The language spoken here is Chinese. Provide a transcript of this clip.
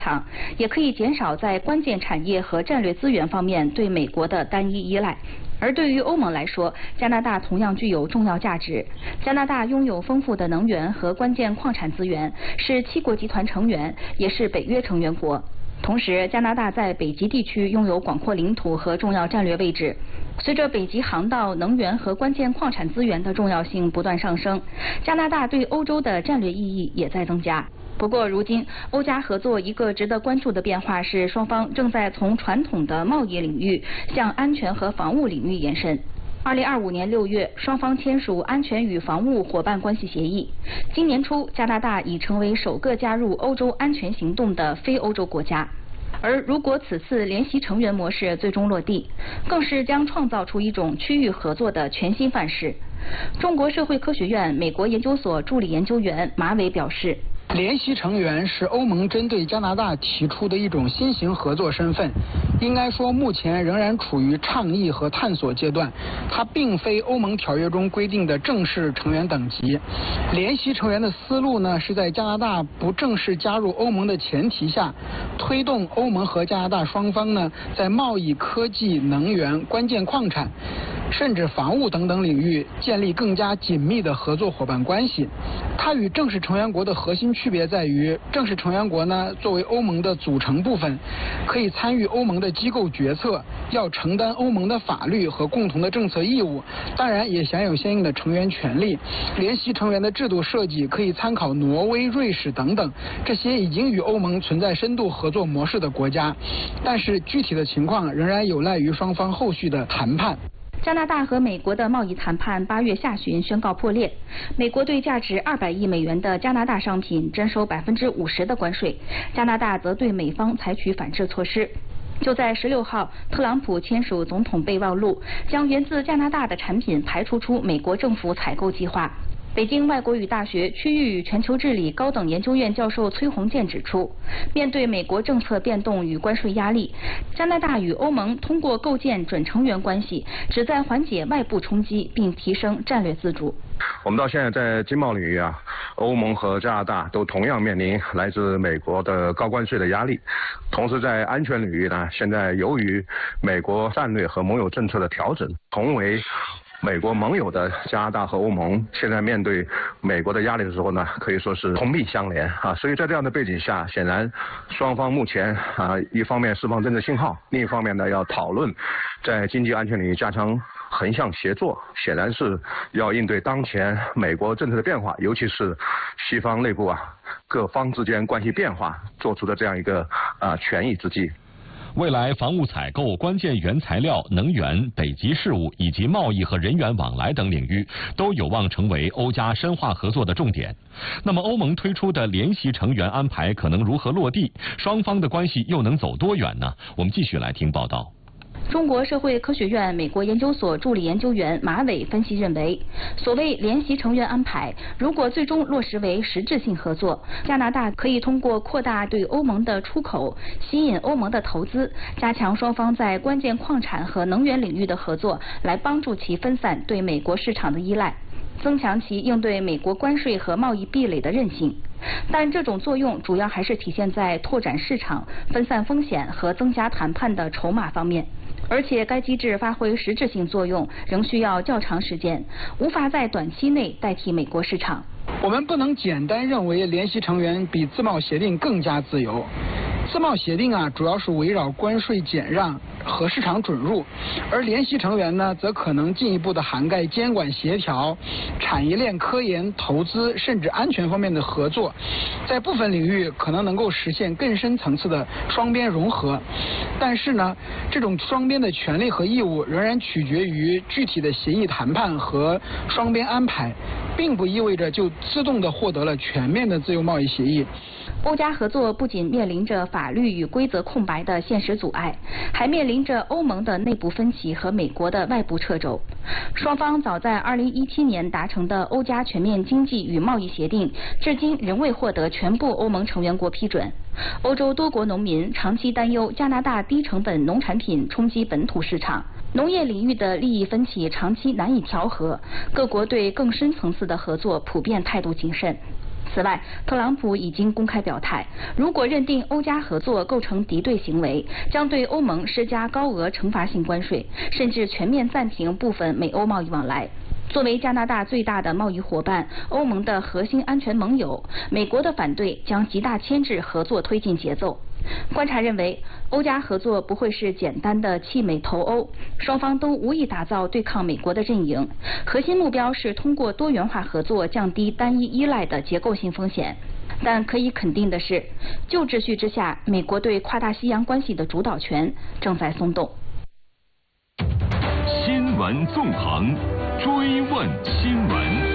场，也可以减少在关键产业和战略资源方面对美国的单一依赖。而对于欧盟来说，加拿大同样具有重要价值。加拿大拥有丰富的能源和关键矿产资源，是七国集团成员，也是北约成员国。同时，加拿大在北极地区拥有广阔领土和重要战略位置。随着北极航道、能源和关键矿产资源的重要性不断上升，加拿大对欧洲的战略意义也在增加。不过，如今欧加合作一个值得关注的变化是，双方正在从传统的贸易领域向安全和防务领域延伸。2025年6月，双方签署安全与防务伙伴关系协议。今年初，加拿大已成为首个加入欧洲安全行动的非欧洲国家。而如果此次联席成员模式最终落地，更是将创造出一种区域合作的全新范式。中国社会科学院美国研究所助理研究员马伟表示， 联席成员是欧盟针对加拿大提出的一种新型合作身份，应该说目前仍然处于倡议和探索阶段，它并非欧盟条约中规定的正式成员等级。联席成员的思路呢，是在加拿大不正式加入欧盟的前提下，推动欧盟和加拿大双方呢，在贸易、科技、能源、关键矿产甚至防务等等领域建立更加紧密的合作伙伴关系。它与正式成员国的核心区别在于，正式成员国呢，作为欧盟的组成部分，可以参与欧盟的机构决策，要承担欧盟的法律和共同的政策义务，当然也享有相应的成员权利。联席成员的制度设计可以参考挪威、瑞士等等这些已经与欧盟存在深度合作模式的国家，但是具体的情况仍然有赖于双方后续的谈判。 加拿大和美国的贸易谈判8月下旬宣告破裂，美国对价值200亿美元的加拿大商品征收50%的关税，加拿大则对美方采取反制措施。就在16号，特朗普签署总统备忘录，将源自加拿大的产品排除出美国政府采购计划。北京外国语大学区域与全球治理高等研究院教授崔洪建指出，面对美国政策变动与关税压力，加拿大与欧盟通过构建准成员关系，旨在缓解外部冲击并提升战略自主。 我们到现在在经贸领域啊，欧盟和加拿大都同样面临来自美国的高关税的压力。同时在安全领域呢，现在由于美国战略和盟友政策的调整，同为美国盟友的加拿大和欧盟现在面对美国的压力的时候呢，可以说是同病相怜啊。所以在这样的背景下，显然双方目前一方面释放政治信号，另一方面呢要讨论在经济安全领域加强横向协作，显然是要应对当前美国政策的变化，尤其是西方内部各方之间关系变化做出的这样一个权宜之计。 未来防务采购、关键原材料、能源、北极事务以及贸易和人员往来等领域都有望成为欧加深化合作的重点。那么欧盟推出的联席成员安排可能如何落地？双方的关系又能走多远呢？我们继续来听报道。 中国社会科学院美国研究所助理研究员马伟分析认为，所谓联席成员安排，如果最终落实为实质性合作，加拿大可以通过扩大对欧盟的出口，吸引欧盟的投资，加强双方在关键矿产和能源领域的合作，来帮助其分散对美国市场的依赖，增强其应对美国关税和贸易壁垒的韧性。但这种作用主要还是体现在拓展市场、分散风险和增加谈判的筹码方面。而且该机制发挥实质性作用仍需要较长时间，无法在短期内代替美国市场。 我们不能简单认为联席成员比自贸协定更加自由。自贸协定主要是围绕关税减让和市场准入，而联席成员呢，则可能进一步的涵盖监管协调、产业链、科研、投资，甚至安全方面的合作，在部分领域可能能够实现更深层次的双边融合。但是呢，这种双边的权利和义务仍然取决于具体的协议谈判和双边安排，并不意味着就自动的获得了全面的自由贸易协议。 欧加合作不仅面临着法律与规则空白的现实阻碍，还面临着欧盟的内部分歧和美国的外部掣肘。双方早在2017年达成的欧加全面经济与贸易协定，至今仍未获得全部欧盟成员国批准。欧洲多国农民长期担忧加拿大低成本农产品冲击本土市场，农业领域的利益分歧长期难以调和，各国对更深层次的合作普遍态度谨慎。 此外，特朗普已经公开表态，如果认定欧加合作构成敌对行为，将对欧盟施加高额惩罚性关税，甚至全面暂停部分美欧贸易往来。作为加拿大最大的贸易伙伴，欧盟的核心安全盟友，美国的反对将极大牵制合作推进节奏。观察认为，欧加合作不会是简单的弃美投欧，双方都无意打造对抗美国的阵营，核心目标是通过多元化合作降低单一依赖的结构性风险。但可以肯定的是，旧秩序之下，美国对跨大西洋关系的主导权正在松动。 新闻纵横，追问新闻。